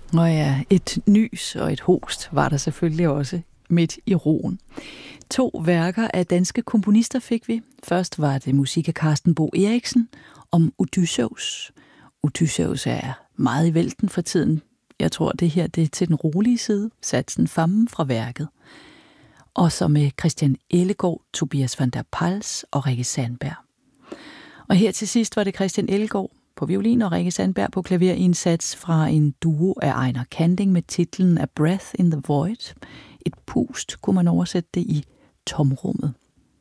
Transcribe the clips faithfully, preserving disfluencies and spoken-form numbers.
Og ja, et nys og et host var der selvfølgelig også midt i roen. To værker af danske komponister fik vi. Først var det musik af Carsten Bo Eriksen om Odysseus. Odysseus er meget i vælten for tiden. Jeg tror, det her det er til den rolige side, satsen fammen fra værket. Og så med Christian Ellegaard, Tobias van der Pals og Rikke Sandberg. Og her til sidst var det Christian Ellegaard på violin og Rikke Sandberg på klaver i en sats fra en duo af Ejner Kanding med titlen A Breath in the Void. Et pust, kunne man oversætte det i tomrummet.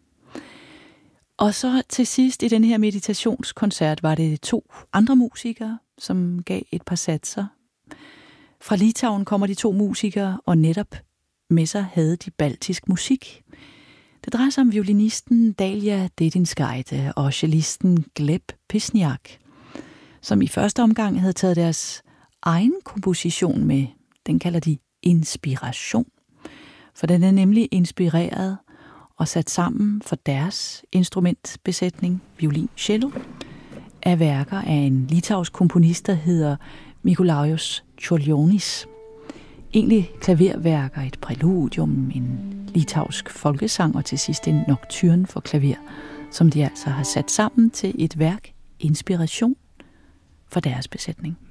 Og så til sidst i den her meditationskoncert var det to andre musikere, som gav et par satser. Fra Litauen kommer de to musikere, og netop med sig havde de baltisk musik. Det drejer sig om violinisten Dalia Dedinskaite og cellisten Gleb Pisniak, som i første omgang havde taget deres egen komposition med. Den kalder de Inspiration, for den er nemlig inspireret og sat sammen for deres instrumentbesætning, violin, cello, af værker af en litauisk komponist, der hedder Mikolaujus Čiurlionis. Egentlig klaverværker, et præludium, en litauisk folkesang og til sidst en nocturne for klaver, som de altså har sat sammen til et værk, Inspiration, for deres besætning.